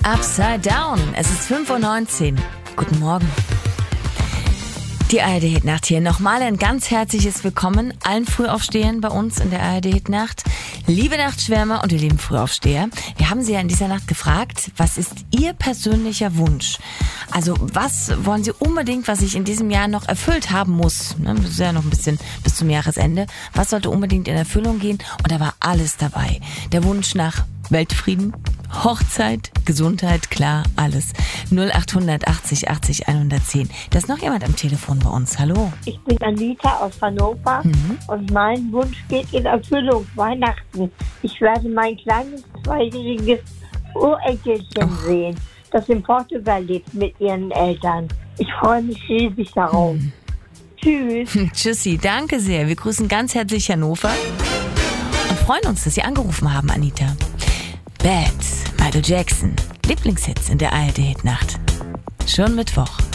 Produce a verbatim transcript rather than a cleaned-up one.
Upside Down. Es ist fünf Uhr neunzehn. Guten Morgen. Die A R D-Hitnacht hier. Nochmal ein ganz herzliches Willkommen allen Frühaufstehern bei uns in der A R D-Hitnacht. Liebe Nachtschwärmer und ihr lieben Frühaufsteher, wir haben Sie ja in dieser Nacht gefragt, was ist Ihr persönlicher Wunsch? Also was wollen Sie unbedingt, was sich in diesem Jahr noch erfüllt haben muss? Das ist ja noch ein bisschen bis zum Jahresende. Was sollte unbedingt in Erfüllung gehen? Und da war alles dabei. Der Wunsch nach Weltfrieden, Hochzeit, Gesundheit, klar, alles. null acht achtzig achtzig hundertzehn. Da ist noch jemand am Telefon bei uns. Hallo. Ich bin Anita aus Hannover mhm. und mein Wunsch geht in Erfüllung. Weihnachten. Ich werde mein kleines zweijähriges Urenkelchen oh. sehen, das in Portugal lebt mit ihren Eltern. Ich freue mich riesig darauf. Mhm. Tschüss. Tschüssi, danke sehr. Wir grüßen ganz herzlich Hannover und freuen uns, dass Sie angerufen haben, Anita. Bad, Michael Jackson. Lieblingshits in der A R D-Hitnacht. Schon Mittwoch.